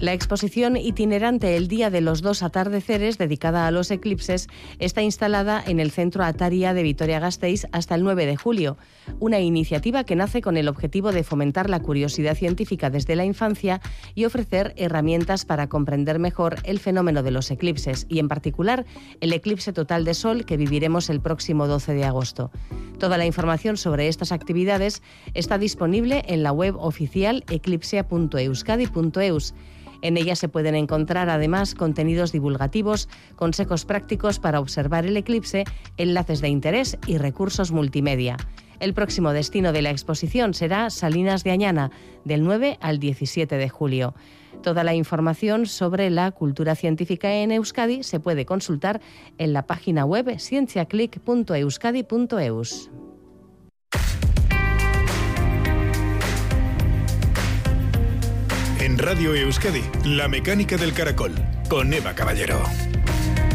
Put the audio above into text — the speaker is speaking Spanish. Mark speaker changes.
Speaker 1: La exposición itinerante El Día de los Dos Atardeceres, dedicada a los eclipses, está instalada en el Centro Ataria de Vitoria-Gasteiz hasta el 9 de julio, una iniciativa que nace con el objetivo de fomentar la curiosidad científica desde la infancia y ofrecer herramientas para comprender mejor el fenómeno de los eclipses y, en particular, el eclipse total de Sol que viviremos el próximo 12 de agosto. Toda la información sobre estas actividades está disponible en la web oficial eclipsea.euskadi.eus. En ella se pueden encontrar además contenidos divulgativos, consejos prácticos para observar el eclipse, enlaces de interés y recursos multimedia. El próximo destino de la exposición será Salinas de Añana, del 9 al 17 de julio. Toda la información sobre la cultura científica en Euskadi se puede consultar en la página web cienciaclick.euskadi.eus.
Speaker 2: En Radio Euskadi, La Mecánica del Caracol, con Eva Caballero.